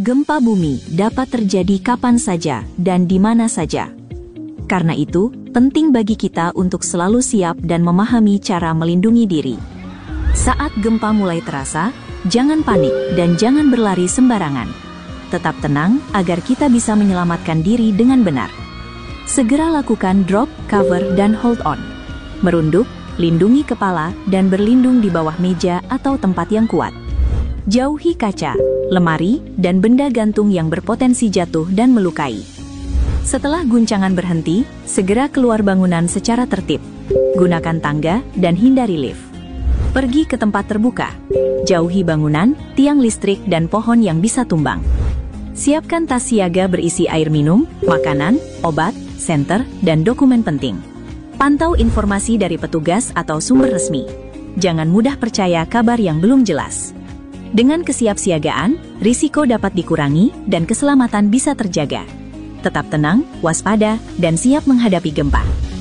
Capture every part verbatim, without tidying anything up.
Gempa bumi dapat terjadi kapan saja dan di mana saja. Karena itu, penting bagi kita untuk selalu siap dan memahami cara melindungi diri. Saat gempa mulai terasa, jangan panik dan jangan berlari sembarangan. Tetap tenang agar kita bisa menyelamatkan diri dengan benar. Segera lakukan drop, cover, dan hold on. Merunduk, lindungi kepala, dan berlindung di bawah meja atau tempat yang kuat. Jauhi kaca, lemari, dan benda gantung yang berpotensi jatuh dan melukai. Setelah guncangan berhenti, segera keluar bangunan secara tertib. Gunakan tangga dan hindari lift. Pergi ke tempat terbuka. Jauhi bangunan, tiang listrik, dan pohon yang bisa tumbang. Siapkan tas siaga berisi air minum, makanan, obat, senter, dan dokumen penting. Pantau informasi dari petugas atau sumber resmi. Jangan mudah percaya kabar yang belum jelas. Dengan kesiapsiagaan, risiko dapat dikurangi dan keselamatan bisa terjaga. Tetap tenang, waspada, dan siap menghadapi gempa.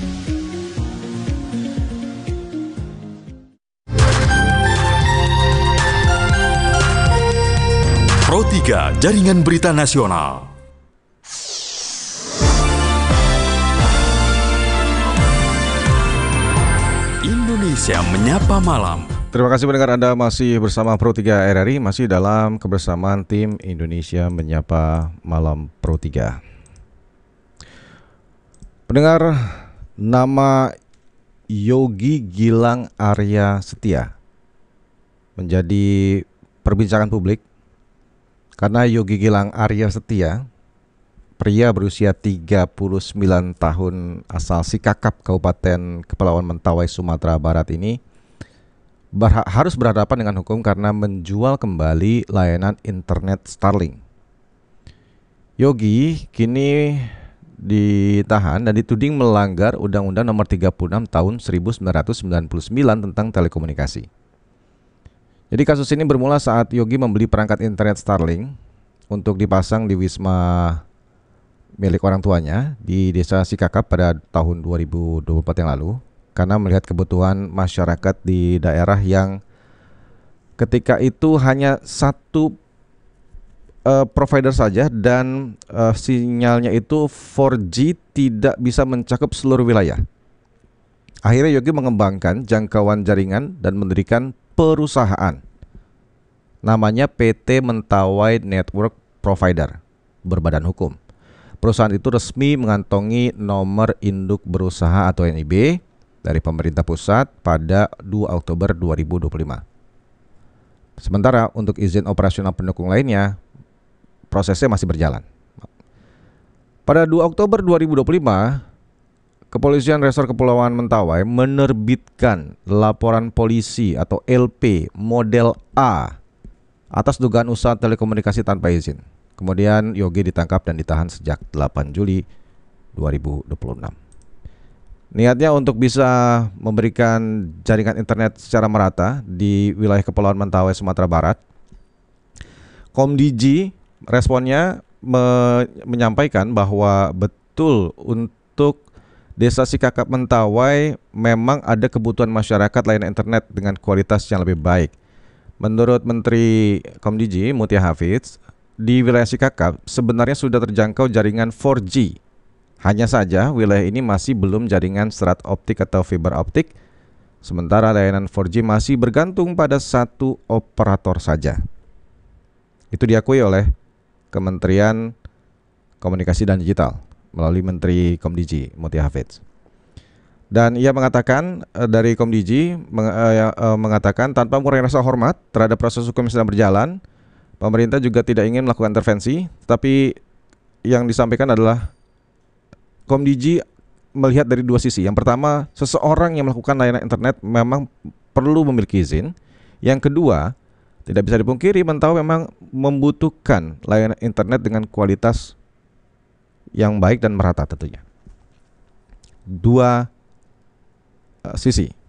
Pro tiga Jaringan Berita Nasional. Indonesia Menyapa Malam. Terima kasih pendengar, Anda masih bersama Pro tiga R R I, masih dalam kebersamaan tim Indonesia Menyapa Malam Pro tiga. Pendengar, nama Yogi Gilang Arya Setia menjadi perbincangan publik karena Yogi Gilang Arya Setia, pria berusia tiga puluh sembilan tahun asal Sikakap, Kabupaten Kepulauan Mentawai, Sumatera Barat ini Berha- harus berhadapan dengan hukum karena menjual kembali layanan internet Starlink. Yogi kini ditahan dan dituding melanggar Undang-Undang Nomor tiga puluh enam Tahun seribu sembilan ratus sembilan puluh sembilan tentang telekomunikasi. Jadi kasus ini bermula saat Yogi membeli perangkat internet Starlink untuk dipasang di wisma milik orang tuanya di Desa Sikakap pada tahun dua ribu dua puluh empat yang lalu, karena melihat kebutuhan masyarakat di daerah yang ketika itu hanya satu uh, provider saja dan uh, sinyalnya itu empat G, tidak bisa mencakup seluruh wilayah. Akhirnya Yogi mengembangkan jangkauan jaringan dan mendirikan perusahaan. Namanya P T Mentawai Network Provider, berbadan hukum. Perusahaan itu resmi mengantongi nomor induk berusaha atau N I B dari pemerintah pusat pada dua Oktober dua ribu dua puluh lima. Sementara untuk izin operasional pendukung lainnya, prosesnya masih berjalan. Pada dua Oktober dua ribu dua puluh lima, Kepolisian Resor Kepulauan Mentawai menerbitkan laporan polisi atau L P model A atas dugaan usaha telekomunikasi tanpa izin. Kemudian Yogi ditangkap dan ditahan sejak delapan Juli dua ribu dua puluh enam. Niatnya untuk bisa memberikan jaringan internet secara merata di wilayah Kepulauan Mentawai, Sumatera Barat. Komdiji responnya me- menyampaikan bahwa betul untuk Desa Sikakap Mentawai memang ada kebutuhan masyarakat layanan internet dengan kualitas yang lebih baik. Menurut Menteri Komdiji Mutia Hafiz, di wilayah Sikakap sebenarnya sudah terjangkau jaringan empat G. Hanya saja wilayah ini masih belum jaringan serat optik atau fiber optik, sementara layanan empat G masih bergantung pada satu operator saja. Itu diakui oleh Kementerian Komunikasi dan Digital melalui Menteri Komdiji Mutia Hafiz. Dan ia mengatakan eh, dari Komdiji meng, eh, eh, mengatakan tanpa mengurangi rasa hormat terhadap proses hukum yang sedang berjalan, pemerintah juga tidak ingin melakukan intervensi, tapi yang disampaikan adalah Komdiji melihat dari dua sisi. Yang pertama, seseorang yang melakukan layanan internet memang perlu memiliki izin. Yang kedua, tidak bisa dipungkiri Mentawai memang membutuhkan layanan internet dengan kualitas yang baik dan merata tentunya. Dua uh, sisi.